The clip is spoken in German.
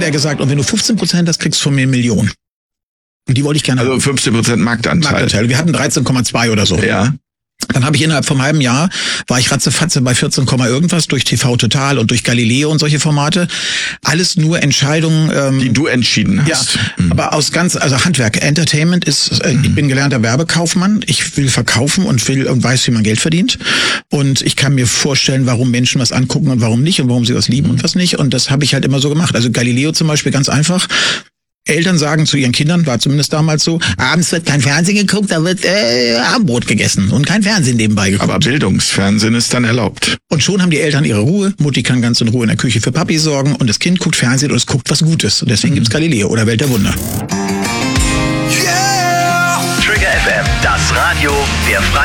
er gesagt, und wenn du 15% hast, kriegst du von mir 1 Million. Und die wollte ich gerne haben. Also 15% Marktanteil. Wir hatten 13,2 oder so. Ja. Dann habe ich innerhalb vom halben Jahr, war ich ratzefatze bei 14, irgendwas durch TV Total und durch Galileo und solche Formate. Alles nur Entscheidungen. Die du entschieden hast. Ja, aber also Handwerk, Entertainment ist, ich bin gelernter Werbekaufmann. Ich will verkaufen und weiß, wie man Geld verdient. Und ich kann mir vorstellen, warum Menschen was angucken und warum nicht und warum sie was lieben und was nicht. Und das habe ich halt immer so gemacht. Also Galileo zum Beispiel, ganz einfach. Eltern sagen zu ihren Kindern, war zumindest damals so, abends wird kein Fernsehen geguckt, da wird Abendbrot gegessen und kein Fernsehen nebenbei geguckt. Aber Bildungsfernsehen ist dann erlaubt. Und schon haben die Eltern ihre Ruhe. Mutti kann ganz in Ruhe in der Küche für Papi sorgen und das Kind guckt Fernsehen und es guckt was Gutes. Und deswegen gibt's Galileo oder Welt der Wunder. Yeah! Trigger FM, das Radio der Freien